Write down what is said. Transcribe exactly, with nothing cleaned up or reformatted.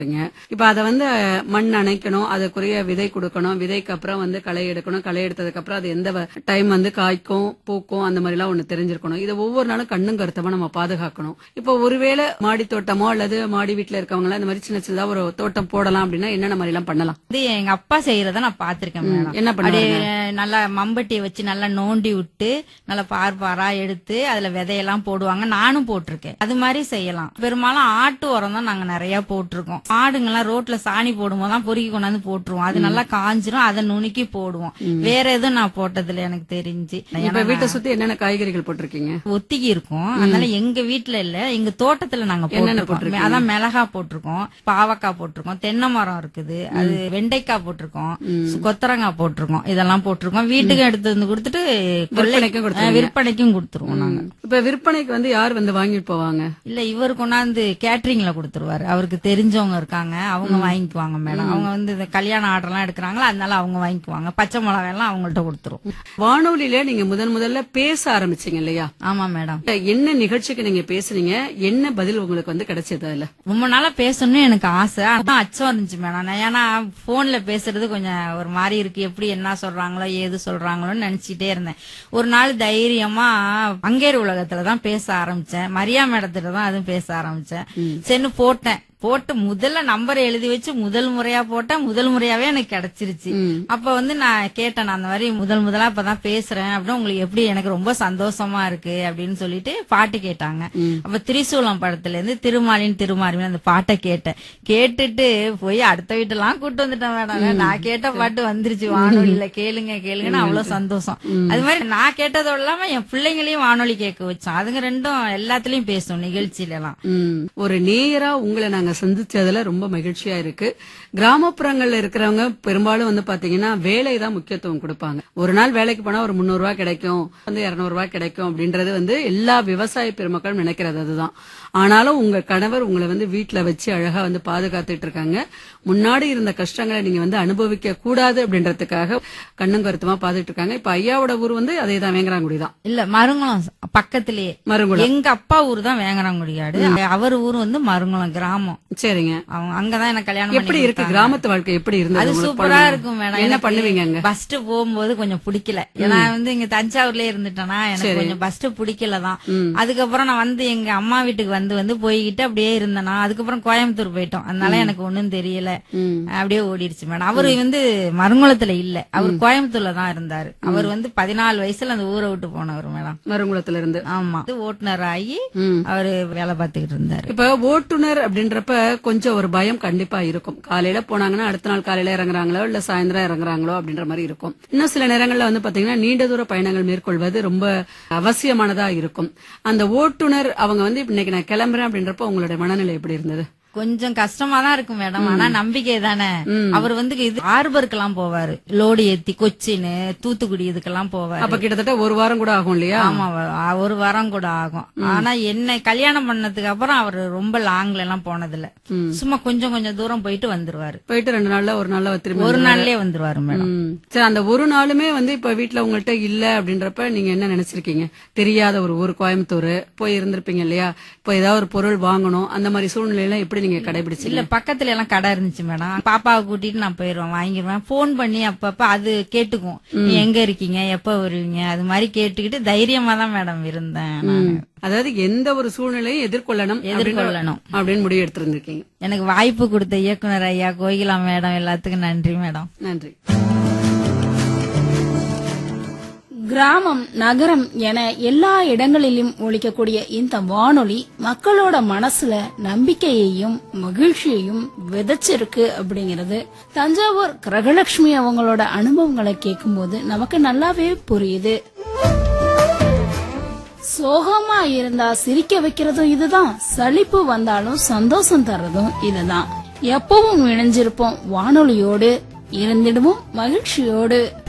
இப்ப அத வந்து மண் அணைக்கணும், அதுக்குரிய விதை கொடுக்கணும், விதைக்கு அப்புறம் வந்து களை எடுக்கணும், களை எடுத்ததுக்கு அப்புறம் அது எந்த டைம் வந்து காய்க்கும் பூக்கும் அந்த மாதிரி எல்லாம் ஒண்ணு தெரிஞ்சிருக்கணும். இதை ஒவ்வொரு நாளும் கண்ணும் கருத்தமா நம்ம பாதுகாக்கணும். இப்ப ஒருவேளை மாடி தோட்டமோ அல்லது மாடி வீட்டுல இருக்கவங்க எல்லாம் இந்த மாதிரி சின்ன சின்னதா ஒரு தோட்டம் போடலாம் அப்படின்னா என்னென்ன மாதிரி எல்லாம் பண்ணலாம்? இது எங்க அப்பா செய்யறத நான் பாத்திருக்கேன் மேடம். என்ன பண்ணுவாங்க? நல்லா மம்பட்டியை வச்சு நல்லா நோண்டி விட்டு நல்லா பார் பாரா எடுத்து அதுல விதையெல்லாம் போடுவாங்க. நானும் போட்டிருக்கேன். அது மாதிரி செய்யலாம். பெரும்பாலும் ஆட்டு உரம் தான் நாங்க நிறைய போட்டிருக்கோம். ஆடுங்கெல்லாம் ரோட்ல சாணி போடும்போது பொறுக்கி கொண்டாந்து போட்டுருவோம். அது நல்லா காஞ்சிரும். அதை நுணுக்கி போடுவோம். வேற எதுவும் நான் போட்டதுல எனக்கு தெரிஞ்சு. இப்ப வீட்டை சுத்தி என்னென்ன காய்கறிகள் போட்டிருக்கீங்க? ஒத்திகி இருக்கும். அதனால எங்க வீட்டுல இல்ல, எங்க தோட்டத்துல நாங்க போட்டிருக்கோம். அதான் மிளகா போட்டிருக்கோம், பாவக்காய் போட்டிருக்கோம், தென்னை மரம் இருக்குது, அது வெண்டைக்காய் போட்டிருக்கோம், கொத்தரங்காய் போட்டிருக்கோம். இதெல்லாம் போட்டிருக்கோம். வீட்டுக்கு எடுத்து வந்து கொடுத்துட்டு விற்பனைக்கும் கொடுத்துருவோம் நாங்க. இப்ப விற்பனைக்கு வந்து யார் வந்து வாங்கிட்டு போவாங்க? இல்ல, இவர் கொண்டாந்து கேட்டரிங்ல கொடுத்துருவாரு. அவருக்கு தெரிஞ்சவங்க இருக்காங்க, அவங்க வாங்கிக்குவாங்க மேடம். அவங்க வந்து இந்த கல்யாண ஆர்டர் எல்லாம் எடுக்கிறாங்களா, அதனால அவங்க வாங்கிக்குவாங்க. பச்சை மிளகாய் எல்லாம் அவங்கள்ட்ட கொடுத்துரும். வானொலியில நீங்க முதன் முதல்ல பேச ஆரம்பிச்சீங்க இல்லையா? ஆமா மேடம். என்ன நிகழ்ச்சிக்கு நீங்க பேசுனீங்க? என்ன பதில் உங்களுக்கு வந்து கிடைச்சது? அதுல ரொம்ப நாளா பேசணும்னு எனக்கு ஆசை. அதான் அச்சம் இருந்துச்சு மேடம். ஏன்னா போன்ல பேசுறது கொஞ்சம் ஒரு மாதிரி இருக்கு. எப்படி என்ன சொல்றாங்களோ ஏது சொல்றாங்களோன்னு நினைச்சிட்டே இருந்தேன். ஒரு நாள் தைரியமா அங்கேறு உலகத்துலதான் பேச ஆரம்பிச்சேன். மரியா மேடத்துல தான் அதுவும் பேச ஆரம்பிச்சேன். சரின்னு போட்டேன். போட்டு முதல்ல நம்பர் எழுதி வச்சு முதல் முறையா போட்டேன். முதல் முறையாவே எனக்கு கிடைச்சிருச்சு. அப்ப வந்து நான் கேட்டேன், நான் அந்த மாதிரி முதல் முதலா இப்பதான் பேசுறேன் அப்படின்னு, உங்களுக்கு எப்படி? எனக்கு ரொம்ப சந்தோஷமா இருக்கு அப்படின்னு சொல்லிட்டு பாட்டு கேட்டாங்க. அப்ப திரிசூலம் படத்துல இருந்து திருமாலின் திருமாரின்னு அந்த பாட்டை கேட்டேன். கேட்டுட்டு போய் அடுத்த வீட்டெல்லாம் கூட்டு வந்துட்டேன் மேடம். நான் கேட்ட பாட்டு வந்துருச்சு வானொலியில. கேளுங்க கேளுங்கன்னு அவ்வளவு சந்தோஷம். அது மாதிரி நான் கேட்டதோட இல்லாம என் பிள்ளைங்களையும் வானொலி கேட்க வச்சோம். அதுங்க ரெண்டும் எல்லாத்துலயும் பேசும் நிகழ்ச்சியில எல்லாம். ஒரு நேயரா உங்களை நாங்க சந்திச்சதுல ரொம்ப மகிழ்ச்சியா இருக்கு. கிராமப்புறங்கள்ல இருக்கிறவங்க பெரும்பாலும் வந்து பாத்தீங்கன்னா வேலை தான் முக்கியத்துவம் கொடுப்பாங்க. ஒரு நாள் வேலைக்கு போனா ஒரு முன்னூறு ரூபாய் கிடைக்கும், வந்து இருநூறு ரூபாய் கிடைக்கும் அப்படின்றது வந்து எல்லா விவசாய பெருமக்களும் நினைக்கிறது அதுதான். ஆனாலும் உங்க கணவர் உங்களை வந்து வீட்டுல வச்சு அழகா வந்து பாதுகாத்துட்டு இருக்காங்க. முன்னாடி இருந்த கஷ்டங்களை நீங்க வந்து அனுபவிக்க கூடாது அப்படின்றதுக்காக கண்ணும் கருத்துமா பாத்துட்டு இருக்காங்க. இப்ப ஐயாவோட ஊர் வந்து அதே தான், வேங்கராங்குடி தான். இல்ல, மருங்குளம் பக்கத்திலேயே. மருங்குளம் எங்க அப்பா ஊர் தான் வேங்கராங்குடியாடு. அவர் ஊர் வந்து மருங்குளம் கிராமம். சரிங்க. அவங்க அங்கதான் எனக்கு கல்யாணம். எப்படி இருக்கு கிராமத்து வாழ்க்கை? எப்படி இருந்தது? அது சூப்பரா இருக்கும் மேடம். என்ன பண்ணுவீங்க அங்க? பஸ்ட் போகும்போது கொஞ்சம் பிடிக்கல. ஏன்னா வந்து இங்க தஞ்சாவூர்லயே இருந்துட்டேன்னா எனக்கு கொஞ்சம் பஸ்ட் பிடிக்கலதான். அதுக்கப்புறம் நான் வந்து எங்க அம்மா வீட்டுக்கு வந்து வந்து போய்கிட்டு அப்படியே இருந்தேனா. அதுக்கப்புறம் கோயம்புத்தூர் போயிட்டோம். அதனால எனக்கு ஒண்ணும் தெரியல, அப்படியே ஓடிடுச்சு மேடம். அவரு வந்து மருங்குளத்துல இல்ல, அவர் கோயம்புத்தூர்ல தான் இருந்தாரு. அவர் வந்து பதினாலு வயசுல அந்த ஊரை விட்டு போனவர் மேடம், மருங்குளத்துல இருந்து. ஆமா, ஓட்டுநர் ஆகி அவரு வேலை பார்த்துக்கிட்டு இருந்தாரு. இப்ப ஓட்டுநர் அப்படின்றப்ப கொஞ்சம் ஒரு பயம் கண்டிப்பா இருக்கும். காலையில போனாங்கன்னா அடுத்த நாள் காலையில இறங்குறாங்களோ இல்ல சாயந்தரம் இறங்குறாங்களோ அப்படின்ற மாதிரி இருக்கும். இன்னும் சில நேரங்கள்ல வந்து பாத்தீங்கன்னா நீண்ட தூர பயணங்கள் மேற்கொள்வது ரொம்ப அவசியமானதா இருக்கும். அந்த ஓட்டுநர் அவங்க வந்து இன்னைக்கு நான் கிளம்புறேன் அப்படின்றப்ப உங்களோட மனநிலை எப்படி இருந்தது? கொஞ்சம் கஷ்டமா தான் இருக்கும் மேடம். ஆனா நம்பிக்கை தானே. அவர் வந்து இது ஹார்பருக்கெல்லாம் போவாரு, லோடு ஏத்தி கொச்சின் தூத்துக்குடி இதுக்கெல்லாம் போவாரு. அப்ப கிட்டத்தட்ட ஒரு வாரம் கூட ஆகும் இல்லையா? ஆமா, ஒரு வாரம் கூட ஆகும். ஆனா என்ன கல்யாணம் பண்ணதுக்கு அப்புறம் அவர் ரொம்ப லாங்ல எல்லாம் போனதில்ல. சும்மா கொஞ்சம் கொஞ்சம் தூரம் போயிட்டு வந்துருவாரு. போயிட்டு ரெண்டு நாள்ல ஒரு நாள்ல திரும்ப ஒரு நாள்லயே வந்துருவாரு மேடம். சரி, அந்த ஒரு நாளுமே வந்து இப்ப வீட்டுல உங்கள்கிட்ட இல்ல அப்படின்றப்ப நீங்க என்ன நினைச்சிருக்கீங்க? தெரியாத ஒரு ஊர் கோயம்புத்தூர் போய் இருந்திருப்பீங்க இல்லையா? இப்ப ஏதாவது ஒரு பொருள் வாங்கணும், அந்த மாதிரி சூழ்நிலையில எப்படி நீங்க கடைபிடிச்சு? இல்ல, பக்கத்துல எல்லாம் கடை இருந்துச்சு மேடம். பாப்பாவை கூட்டிட்டு நான் போயிருவேன், வாங்கிடுவேன். போன் பண்ணி அப்பப்ப அது கேட்டுக்கும், நீ எங்க இருக்கீங்க, எப்ப வருவீங்க, அது மாதிரி கேட்டுக்கிட்டு தைரியமா தான் மேடம் இருந்தேன். அதாவது எந்த ஒரு சூழ்நிலையும் எதிர்கொள்ளணும் எதிர்கொள்ளணும் அப்படின்னு முடிவு எடுத்திருந்திருக்கீங்க. எனக்கு வாய்ப்பு கொடுத்த இயக்குனர் ஐயா, கோகிலா மேடம், எல்லாத்துக்கும் நன்றி மேடம். நன்றி. கிராமம் நகரம் என எல்லா இடங்களிலும் ஒலிக்கக்கூடிய இந்த வானொலி மக்களோட மனசுல நம்பிக்கையையும் மகிழ்ச்சியையும் விதைச்சிருக்கு அப்படிங்கிறது தஞ்சாவூர் கிரகலட்சுமி அவங்களோட அனுபவங்களை கேட்கும் போது நமக்கு நல்லாவே புரியுது. சோகமா இருந்தா சிரிக்க வைக்கிறதும் இதுதான், சலிப்பு வந்தாலும் சந்தோஷம் தர்றதும் இதுதான். எப்பவும் இணைஞ்சிருப்போம் வானொலியோடு, இருந்திடுவோம் மகிழ்ச்சியோடு.